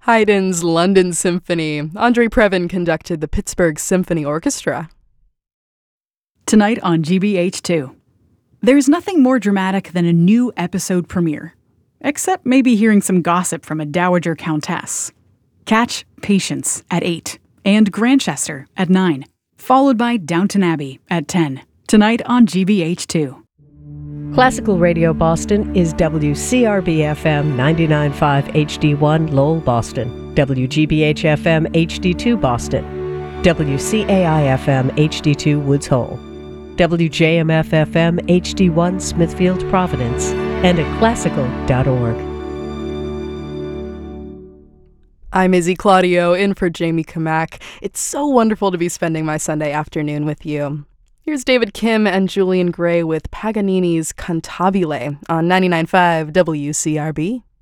Haydn's London Symphony. Andre Previn conducted the Pittsburgh Symphony Orchestra. Tonight on GBH2. There's nothing more dramatic than a new episode premiere. Except maybe hearing some gossip from a dowager countess. Catch Patience at 8 and Grantchester at 9, followed by Downton Abbey at 10. Tonight on GBH2. Classical Radio Boston is WCRB-FM 99.5 HD1 Lowell, Boston, WGBH-FM HD2 Boston, WCAI-FM HD2 Woods Hole, WJMF-FM HD1 Smithfield, Providence, and at classical.org. I'm Izzy Claudio, in for Jamie Kamak. It's so wonderful to be spending my Sunday afternoon with you. Here's David Kim and Julian Gray with Paganini's Cantabile on 99.5 WCRB.